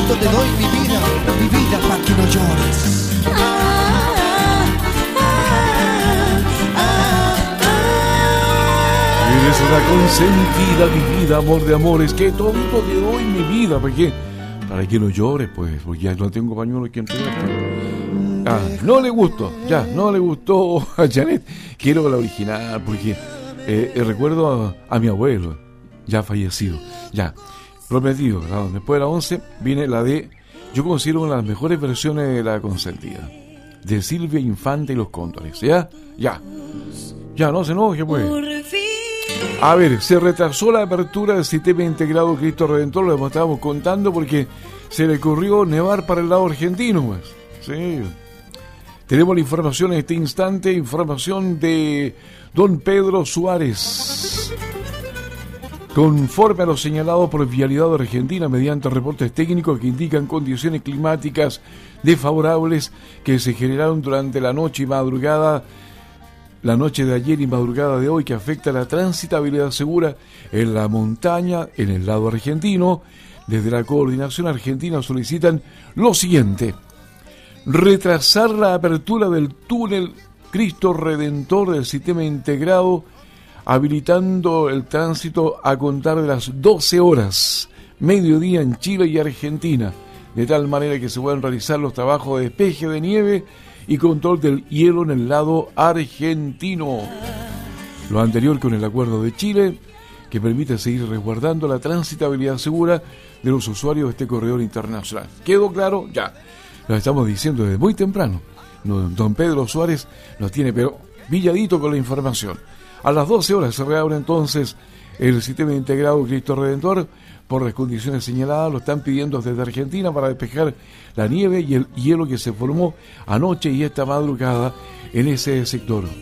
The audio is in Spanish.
Cristo te doy mi vida para que no llores. Eres una consentida, mi vida, amor de amores, que todo te doy mi vida, para que no llores, pues, porque ya no tengo pañuelo que entregar. No le gustó a Janet. Quiero la original, porque recuerdo a mi abuelo, ya fallecido, ya prometido. Después de la 11 viene la de, yo considero una de las mejores versiones de La Consentida, de Silvia Infante y los Cóndores. Ya, no se enoje, pues. A ver, se retrasó la apertura del sistema integrado Cristo Redentor, lo estábamos contando porque se le ocurrió nevar para el lado argentino, pues. Sí. Tenemos la información en este instante, información de don Pedro Suárez. Conforme a lo señalado por Vialidad Argentina mediante reportes técnicos que indican condiciones climáticas desfavorables que se generaron durante la noche y madrugada, la noche de ayer y madrugada de hoy, que afecta la transitabilidad segura en la montaña, en el lado argentino. Desde la Coordinación Argentina solicitan lo siguiente: retrasar la apertura del túnel Cristo Redentor del sistema integrado, habilitando el tránsito a contar de las 12 horas, mediodía en Chile y Argentina, de tal manera que se puedan realizar los trabajos de despeje de nieve y control del hielo en el lado argentino. Lo anterior con el acuerdo de Chile, que permite seguir resguardando la transitabilidad segura de los usuarios de este corredor internacional. ¿Quedó claro? Ya. Lo estamos diciendo desde muy temprano. Don Pedro Suárez nos tiene pero villadito con la información. A las 12 horas se reabre entonces el sistema integrado Cristo Redentor. Por las condiciones señaladas, lo están pidiendo desde Argentina para despejar la nieve y el hielo que se formó anoche y esta madrugada en ese sector.